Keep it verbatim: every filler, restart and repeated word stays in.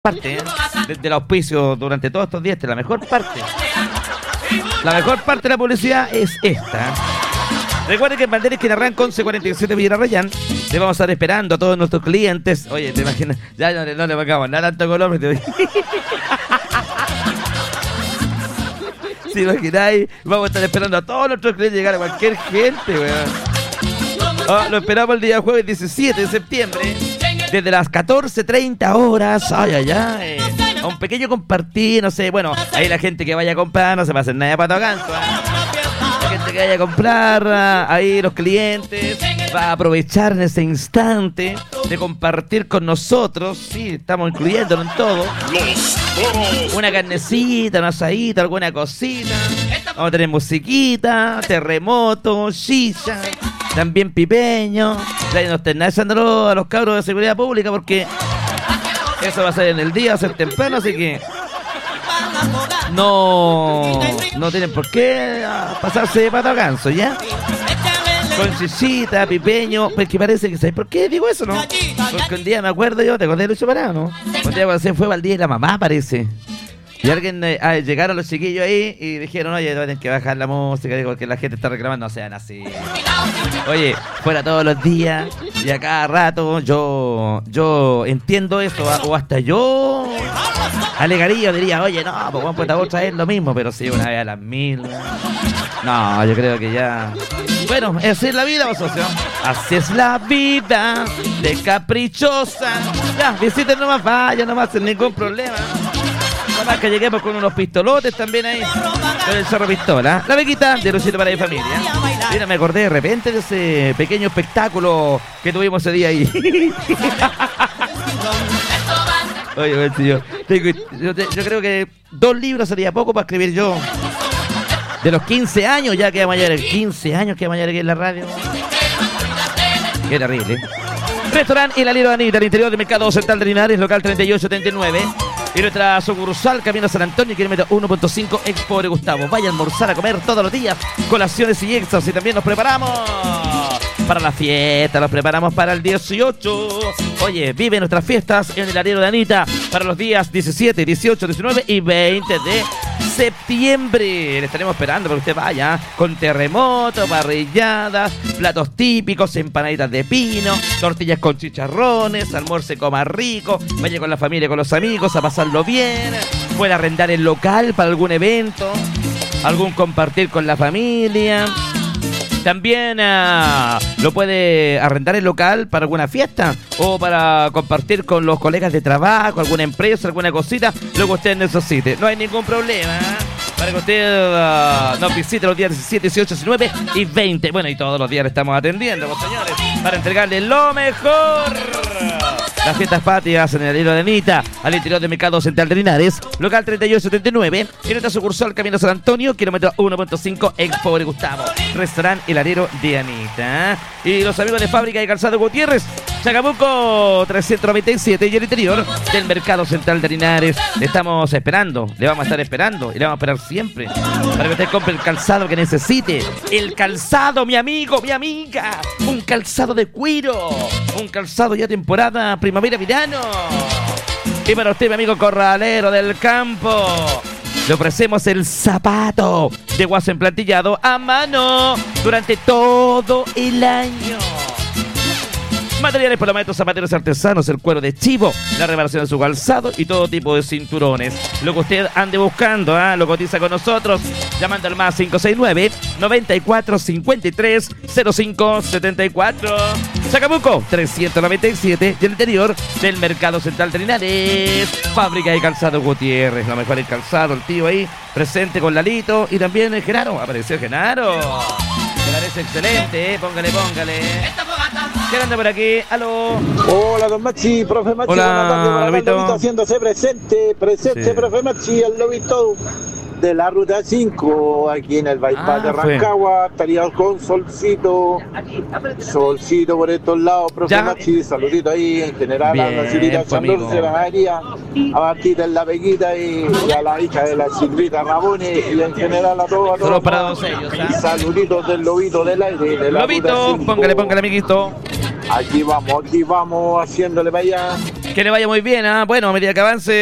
parte, ¿eh? de, del auspicio durante todos estos días, esta es la mejor parte. La mejor parte de la publicidad es esta. Recuerden que en Banderas que arranca once cuarenta y siete Villarrayán. Le vamos a estar esperando a todos nuestros clientes. Oye, te imaginas, ya no, no le pagamos nada tanto color. Te... ¿Se imagináis? Vamos a estar esperando a todos nuestros clientes llegar a cualquier gente, weón. Oh, lo esperamos el día jueves diecisiete de septiembre. Desde las catorce treinta horas. Ay, ay, ay. A un pequeño compartir, no sé. Bueno, ahí la gente que vaya a comprar no se va a hacer nada de pato ganso, ¿eh? La gente que vaya a comprar, ahí los clientes, va a aprovechar en ese instante de compartir con nosotros. Sí, estamos incluyéndolo en todo. Una carnecita, una asadita, alguna cosita. Vamos a tener musiquita, terremoto, shisha, también pipeño. Ya no estén echándolo a los cabros de seguridad pública porque eso va a ser en el día, va a ser temprano, así que no, no tienen por qué pasarse de pato a ganso, ¿ya? Con chichita, pipeño, pues que parece que ¿sabes por qué digo eso, no? Porque un día me acuerdo yo, te acordé de Lucho Parado, ¿no? Un día cuando se fue al día de la mamá, parece. Y alguien, eh, ah, llegaron los chiquillos ahí y dijeron, oye, tienen que bajar la música, digo, que la gente está reclamando, no sean así. Oye, fuera todos los días y a cada rato, yo yo entiendo eso, o hasta yo alegaría, diría, oye, no, pues vamos a otra vez lo mismo, pero sí, una vez a las mil. No, yo creo que ya... Bueno, así es la vida, vos socio. Así es la vida de caprichosa. Ya, visiten nomás, vaya nomás, sin ningún problema. Más que lleguemos con unos pistolotes también ahí. Con el zorro pistola. La bequita de Luchito para mi familia. Mira, me acordé de repente de ese pequeño espectáculo que tuvimos ese día ahí. Oye, oye, yo, tengo, yo, yo creo que dos libros sería poco para escribir yo. De los quince años ya que vamos a llegar, quince años que vamos a llegar aquí en la radio. Qué terrible. Restaurante El Alero de Anita, al interior del Mercado Central de Linares, local treinta y ocho setenta y nueve. Y nuestra sucursal, Camino a San Antonio, kilómetro uno punto cinco, Expo de Gustavo. Vaya a almorzar, a comer todos los días, colaciones y extras. Y también nos preparamos para la fiesta, nos preparamos para el dieciocho. Oye, vive nuestras fiestas en El Alero de Anita para los días diecisiete, dieciocho, diecinueve y veinte de septiembre. Le estaremos esperando para que usted vaya con terremoto, parrilladas, platos típicos, empanaditas de pino, tortillas con chicharrones, almuerce coma rico, vaya con la familia, con los amigos a pasarlo bien, puede arrendar el local para algún evento, algún compartir con la familia. También uh, lo puede arrendar el local para alguna fiesta o para compartir con los colegas de trabajo, alguna empresa, alguna cosita, lo que usted necesite. No hay ningún problema, ¿eh? Para que usted uh, nos visite los días diecisiete, dieciocho, diecinueve y veinte. Bueno, y todos los días le estamos atendiendo, pues, señores, para entregarle lo mejor. Las fiestas patrias en El Alero de Anita, al interior del Mercado Central de Linares, local treinta y ocho setenta y nueve, y nuestra sucursal Camino a San Antonio, kilómetro uno punto cinco, Expo de Gustavo. Restaurante El Alero de Anita. Y los amigos de Fábrica de Calzado Gutiérrez, Chacabuco trescientos noventa y siete, y el interior del Mercado Central de Linares. Le estamos esperando, le vamos a estar esperando, y le vamos a esperar siempre, para que usted compre el calzado que necesite. El calzado, mi amigo, mi amiga, un calzado de cuero, un calzado ya temporada primavera-verano. Y para usted, mi amigo corralero del campo, le ofrecemos el zapato de guaso emplantillado a mano durante todo el año. Materiales para maestros zapateros artesanos, el cuero de chivo, la reparación de su calzado y todo tipo de cinturones. Lo que usted ande buscando, ¿eh? Lo cotiza con nosotros llamando al más cinco seis nueve, noventa y cuatro, cincuenta y tres, cero cinco setenta y cuatro. Chacabuco trescientos noventa y siete, y el interior del Mercado Central de Linares. Fábrica de Calzado Gutiérrez, lo mejor el calzado, el tío ahí presente con Lalito y también el Genaro. Apareció Genaro. Me parece excelente, ¿eh? Póngale, póngale. ¿Quién anda por aquí? ¡Aló! Hola, don Machi, profe Machi. Hola, Lobito. Lobito haciéndose presente, presente, sí. Profe Machi, el Lobito de la Ruta cinco, aquí en el bypass ah, de Rancagua. Estaría con solcito, solcito por estos lados, profe ¿Ya? Machi. Saludito ahí, en general bien, a la señorita Chandorce, a María, a Martita en la Pequita y, y a la hija de la Silvita Ramones, y en general a todos. Solo todos, para todos ellos. ¿eh? Saluditos del Lobito del aire. De la Lobito, póngale, póngale, amiguito. Aquí vamos, aquí vamos, haciéndole para allá. Que le vaya muy bien, ¿ah? Bueno, a medida que avance